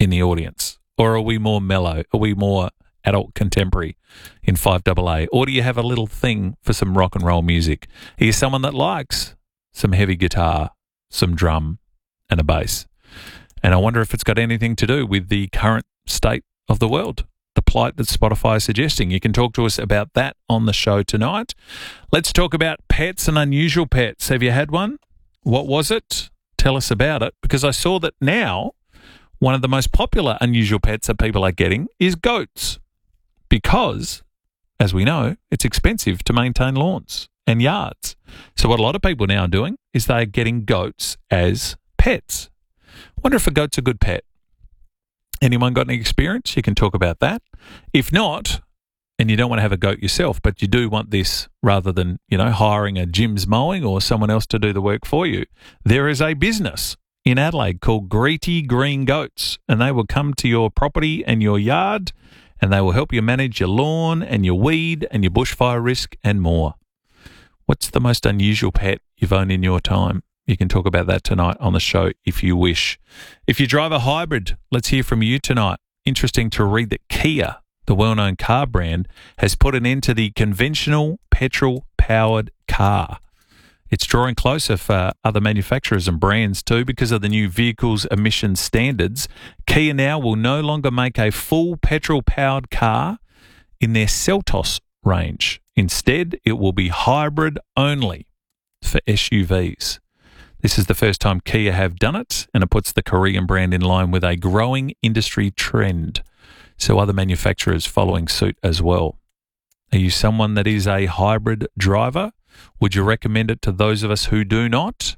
in the audience? Or are we more mellow? Are we more adult contemporary in 5AA? Or do you have a little thing for some rock and roll music? Are you someone that likes some heavy guitar, some drum and a bass? And I wonder if it's got anything to do with the current state of the world, the plight that Spotify is suggesting. You can talk to us about that on the show tonight. Let's talk about pets and unusual pets. Have you had one? What was it? Tell us about it, because I saw that now one of the most popular unusual pets that people are getting is goats, because, as we know, it's expensive to maintain lawns and yards. So what a lot of people now are doing is they're getting goats as pets. Wonder if a goat's a good pet. Anyone got any experience? You can talk about that. If not, and you don't want to have a goat yourself, but you do want this rather than, hiring a Jim's Mowing or someone else to do the work for you, there is a business in Adelaide called Greety Green Goats, and they will come to your property and your yard, and they will help you manage your lawn and your weed and your bushfire risk and more. What's the most unusual pet you've owned in your time? You can talk about that tonight on the show if you wish. If you drive a hybrid, let's hear from you tonight. Interesting to read that Kia, the well-known car brand, has put an end to the conventional petrol-powered car. It's drawing closer for other manufacturers and brands too because of the new vehicles emission standards. Kia now will no longer make a full petrol-powered car in their Seltos range. Instead, it will be hybrid only for SUVs. This is the first time Kia have done it, and it puts the Korean brand in line with a growing industry trend. So other manufacturers following suit as well. Are you someone that is a hybrid driver? Would you recommend it to those of us who do not?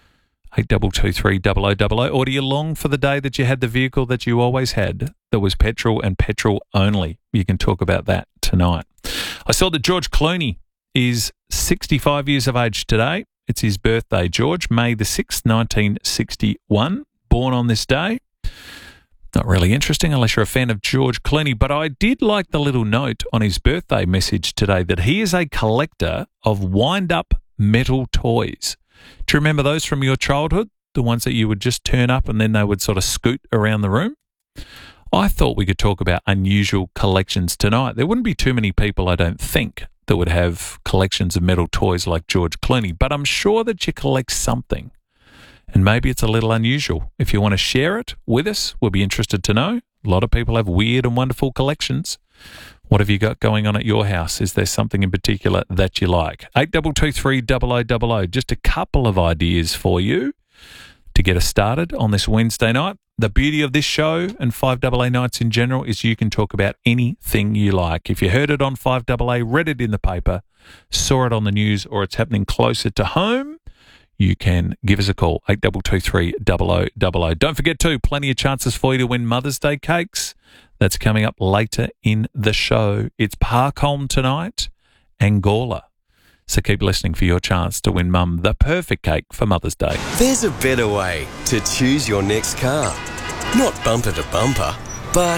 8223 0000. Or do you long for the day that you had the vehicle that you always had that was petrol and petrol only? You can talk about that tonight. I saw that George Clooney is 65 years of age today. It's his birthday, George, May the 6th, 1961. Born on this day. Not really interesting unless you're a fan of George Clooney, but I did like the little note on his birthday message today that he is a collector of wind-up metal toys. Do you remember those from your childhood? The ones that you would just turn up and then they would sort of scoot around the room? I thought we could talk about unusual collections tonight. There wouldn't be too many people, I don't think, that would have collections of metal toys like George Clooney, but I'm sure that you collect something. And maybe it's a little unusual. If you want to share it with us, we'll be interested to know. A lot of people have weird and wonderful collections. What have you got going on at your house? Is there something in particular that you like? 8223 0000. Just a couple of ideas for you to get us started on this Wednesday night. The beauty of this show and 5AA nights in general is you can talk about anything you like. If you heard it on 5AA, read it in the paper, saw it on the news, or it's happening closer to home, you can give us a call, 8223 0000. Don't forget too, plenty of chances for you to win Mother's Day cakes. That's coming up later in the show. It's Parkholme tonight, Angola. So keep listening for your chance to win Mum the perfect cake for Mother's Day. There's a better way to choose your next car. Not bumper to bumper, but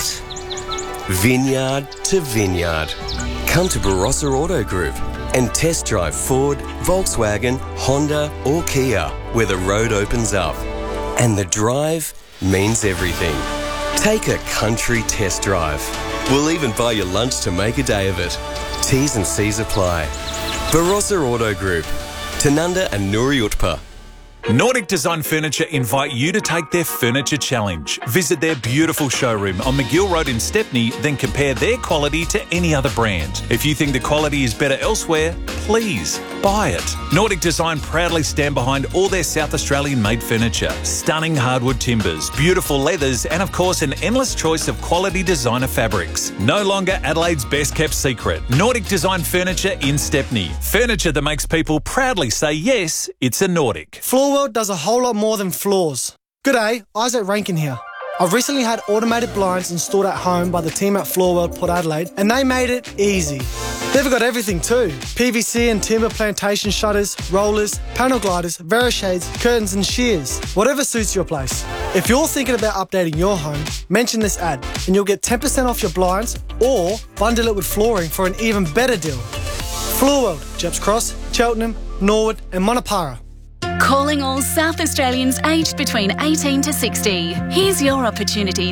vineyard to vineyard. Come to Barossa Auto Group and test drive Ford, Volkswagen, Honda or Kia, where the road opens up. And the drive means everything. Take a country test drive. We'll even buy you lunch to make a day of it. T's and C's apply. Barossa Auto Group, Tanunda and Nuri Utpa. Nordic Design Furniture invite you to take their Furniture Challenge. Visit their beautiful showroom on McGill Road in Stepney, then compare their quality to any other brand. If you think the quality is better elsewhere, please buy it. Nordic Design proudly stand behind all their South Australian made furniture. Stunning hardwood timbers, beautiful leathers, and of course an endless choice of quality designer fabrics. No longer Adelaide's best kept secret. Nordic Design Furniture in Stepney. Furniture that makes people proudly say yes, it's a Nordic. Floorwell does a whole lot more than floors. G'day, Isaac Rankin here. I've recently had automated blinds installed at home by the team at Floorwell Port Adelaide, and they made it easy. They've got everything too. PVC and timber plantation shutters, rollers, panel gliders, Verishades, curtains and shears. Whatever suits your place. If you're thinking about updating your home, mention this ad and you'll get 10% off your blinds or bundle it with flooring for an even better deal. Floorwell, Jeps Cross, Cheltenham, Norwood and Monopara. Calling all South Australians aged between 18 to 60. Here's your opportunity